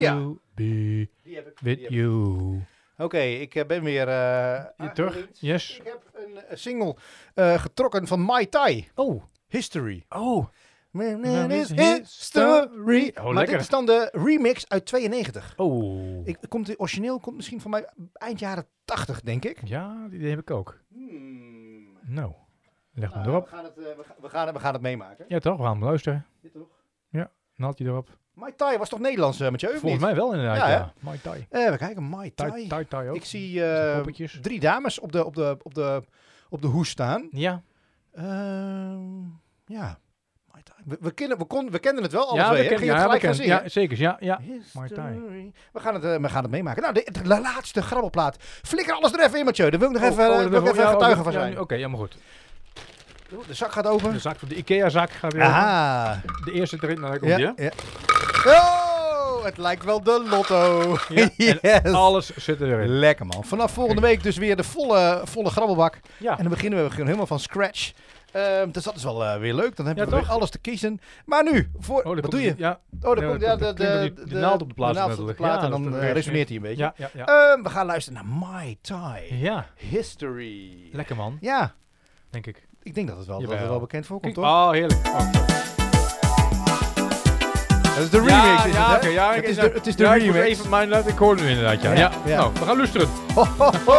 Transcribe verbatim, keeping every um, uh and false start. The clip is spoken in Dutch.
Ja. Be Die heb ik. with die heb ik. you. Oké, okay, ik uh, ben weer... Uh, Je terug? Yes. Ik heb een, een single uh, getrokken van Mai Tai. Oh. History. Oh. Man is history. Oh, maar lekker. dit is dan de remix uit tweeënnegentig. Oh. Ik, komt de origineel komt misschien van mij eind jaren tachtig, denk ik. Ja, die heb ik ook. Hmm. Nou, leg hem Nou, erop. we, gaan het, uh, we, gaan, we, gaan, we gaan het meemaken. Ja toch, we gaan hem luisteren. Dit toch? Ja, naaldje erop. Mai Tai was toch Nederlands, uh, Mathieu? Volgens niet? mij wel inderdaad, ja. ja. ja. Mai Tai. Uh, we kijken, Mai Tai. Tai, tai, tai ook. Ik zie uh, drie dames op de, op de, op de, op de hoes staan. Ja. Uh, ja. We, we, kennen, we, kon, we kenden het wel, alle ja, twee. We ken, Ging ja, het gelijk gaan zingen? Ja, zeker. Ja, ja. Mai Tai. We gaan het, uh, we gaan het meemaken. Nou, de, de, de laatste grabbelplaat. Flikker alles er even in, Mathieu. Daar wil ik nog oh, even, oh, uh, wil ik even ja, getuige oh, van zijn. Ja, Oké, okay, ja, maar goed. De zak gaat open. De, zak, de Ikea-zak gaat weer Aha. open. De eerste erin, nou, daar komt ja, die, ja. Oh, het lijkt wel de lotto. Ja, yes. Alles zit erin. Lekker, man. Vanaf volgende week dus weer de volle, volle grabbelbak. Ja. En dan beginnen we, we beginnen helemaal van scratch. Uh, dus dat is wel uh, weer leuk. Dan hebben ja, we toch? weer alles te kiezen. Maar nu, voor, oh, wat doe je? Ja. Oh, daar ja, komt ja, de, de, de, de, de naald op de plaat. De naald op de plaat ja, en dan uh, resoneert hij een beetje. Ja, ja, ja. Uh, we gaan luisteren naar Mai Tai. Ja. History. Lekker, man. Ja. Denk ik. Ik denk dat het wel, dat het wel bekend voorkomt, toch? Oh, heerlijk. Oh, dat is de remix, ja, is ja, het, okay, hè? ja, het, is de, de, het is de ja, remix. Ik, even mijn, ik hoor nu inderdaad, ja. ja, ja. ja. Nou, we gaan luisteren. Ho, ho, ho.